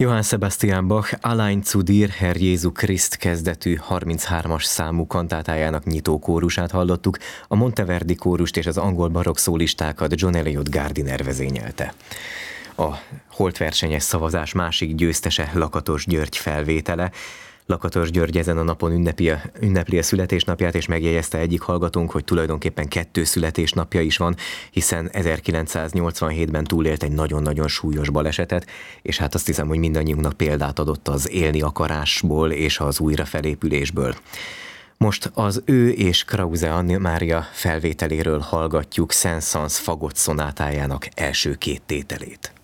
Johann Sebastian Bach Allein zu dir, Herr Jézu Kriszt kezdetű 33-as számú kantátájának nyitó kórusát hallottuk, a Monteverdi kórust és az angol barokk szólistákat John Eliot Gardiner vezényelte. A holtversenyes szavazás másik győztese Lakatos György felvétele. Lakatos György ezen a napon ünnepli a születésnapját, és megjegyezte egyik hallgatónk, hogy tulajdonképpen 2 születésnapja is van, hiszen 1987-ben túlélt egy nagyon-nagyon súlyos balesetet, és hát azt hiszem, hogy mindannyiunknak példát adott az élni akarásból és az újrafelépülésből. Most az ő és Krause Anna Mária felvételéről hallgatjuk Saint-Saëns fagott szonátájának első 2 tételét.